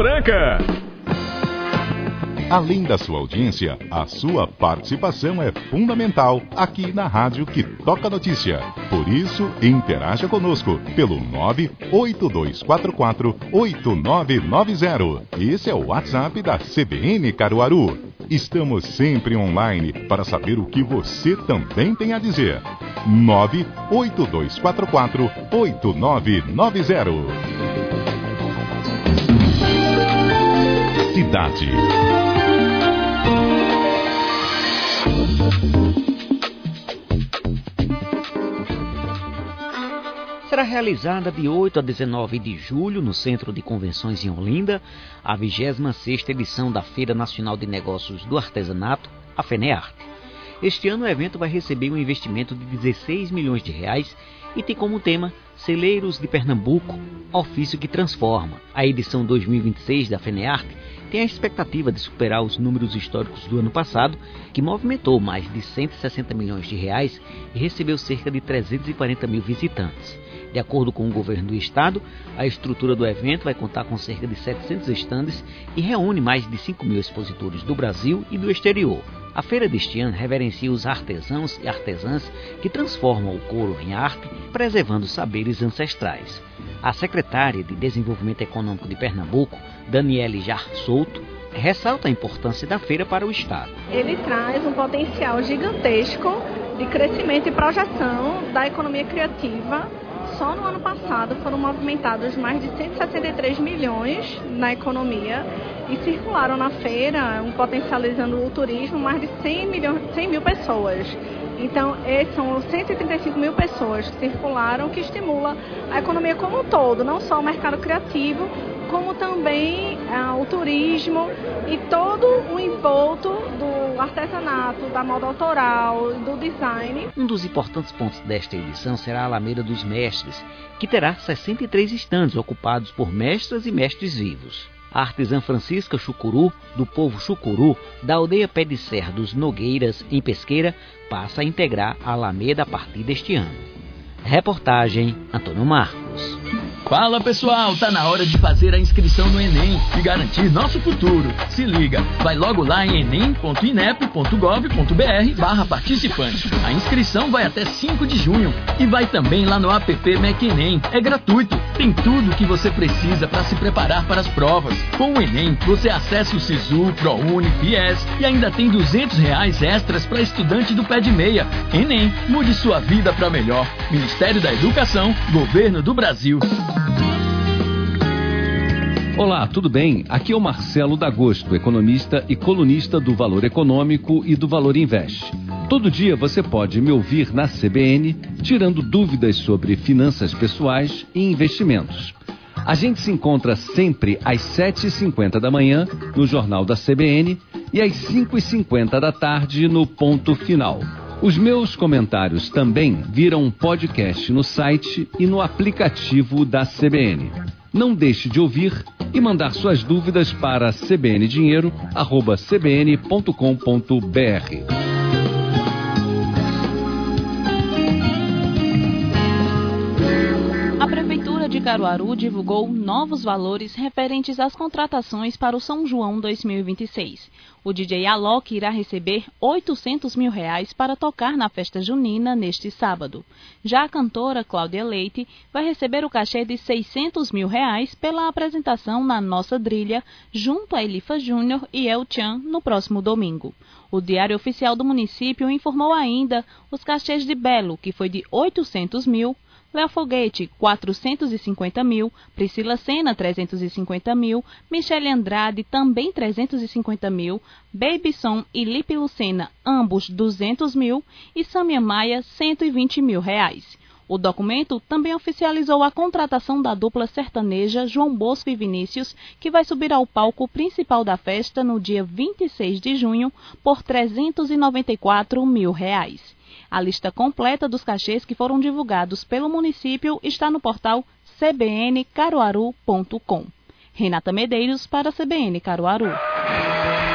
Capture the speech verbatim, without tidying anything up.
Branca. Além da sua audiência, a sua participação é fundamental aqui na Rádio que Toca Notícia. Por isso, interaja conosco pelo nove oito dois quatro quatro oito nove nove zero. Esse é o WhatsApp da C B N Caruaru. Estamos sempre online para saber o que você também tem a dizer. nove oito dois quatro quatro oito nove nove zero. Cidade. Será realizada de oito a dezenove de julho, no Centro de Convenções em Olinda, a vigésima sexta edição da Feira Nacional de Negócios do Artesanato, a FENEARTE. Este ano o evento vai receber um investimento de dezesseis milhões de reais e tem como tema Celeiros de Pernambuco, ofício que transforma. A edição dois mil e vinte e seis da FENEARTE tem a expectativa de superar os números históricos do ano passado, que movimentou mais de cento e sessenta milhões de reais e recebeu cerca de trezentos e quarenta mil visitantes. De acordo com o governo do estado, a estrutura do evento vai contar com cerca de setecentos estandes e reúne mais de cinco mil expositores do Brasil e do exterior. A feira deste ano reverencia os artesãos e artesãs que transformam o couro em arte, preservando saberes ancestrais. A secretária de Desenvolvimento Econômico de Pernambuco, Daniele Jar Souto, ressalta a importância da feira para o estado. Ele traz um potencial gigantesco de crescimento e projeção da economia criativa. Só no ano passado foram movimentados mais de cento e sessenta e três milhões na economia e circularam na feira, um, potencializando o turismo, mais de cem, milhões, cem mil pessoas. Então, esses são cento e trinta e cinco mil pessoas que circularam, que estimula a economia como um todo, não só o mercado criativo, como também ah, o turismo e todo o envolto do artesanato, da moda autoral, do design. Um dos importantes pontos desta edição será a Alameda dos Mestres, que terá sessenta e três estandes ocupados por mestras e mestres vivos. A artesã Francisca Chucuru, do povo Chucuru, da aldeia Pé de Serra dos Nogueiras, em Pesqueira, passa a integrar a Alameda a partir deste ano. Reportagem Antônio Marcos. Fala pessoal, tá na hora de fazer a inscrição no Enem e garantir nosso futuro. Se liga, vai logo lá em enem ponto inep ponto gov ponto br barra participante. A inscrição vai até cinco de junho e vai também lá no app MEC-Enem. É gratuito, tem tudo o que você precisa para se preparar para as provas. Com o Enem, você acessa o Sisu, ProUni, Fies e ainda tem duzentos reais extras para estudante do pé de meia. Enem, mude sua vida para melhor. Ministério da Educação, Governo do Brasil. Olá, tudo bem? Aqui é o Marcelo D'Agosto, economista e colunista do Valor Econômico e do Valor Invest. Todo dia você pode me ouvir na C B N, tirando dúvidas sobre finanças pessoais e investimentos. A gente se encontra sempre às sete e cinquenta da manhã no Jornal da C B N e às cinco e cinquenta da tarde no Ponto Final. Os meus comentários também viram um podcast no site e no aplicativo da C B N. Não deixe de ouvir e mandar suas dúvidas para c b n dinheiro arroba c b n ponto com ponto b r. A Prefeitura de Caruaru divulgou novos valores referentes às contratações para o São João dois mil e vinte e seis. O D J Alok irá receber oitocentos mil reais para tocar na festa junina neste sábado. Já a cantora Cláudia Leite vai receber o cachê de seiscentos mil reais pela apresentação na Nossa Drilha, junto a Elifa Júnior e El Chan, no próximo domingo. O Diário Oficial do município informou ainda os cachês de Belo, que foi de oitocentos mil, Léo Foguete, quatrocentos e cinquenta mil, Priscila Sena, trezentos e cinquenta mil, Michele Andrade, também trezentos e cinquenta mil, Baby Som e Lipe Lucena, ambos duzentos mil, e Samia Maia, cento e vinte mil reais. O documento também oficializou a contratação da dupla sertaneja João Bosco e Vinícius, que vai subir ao palco principal da festa no dia vinte e seis de junho por trezentos e noventa e quatro mil reais. A lista completa dos cachês que foram divulgados pelo município está no portal c b n caruaru ponto com. Renata Medeiros para a C B N Caruaru.